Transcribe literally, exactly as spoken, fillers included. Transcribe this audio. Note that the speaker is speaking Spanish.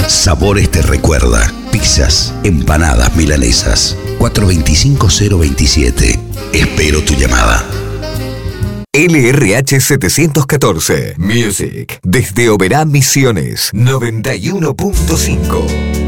Sabores te recuerda. Pizzas, empanadas, milanesas. cuatro dos cinco cero dos siete. Espero tu llamada. L R H setecientos catorce Music desde Oberá Misiones noventa y uno punto cinco.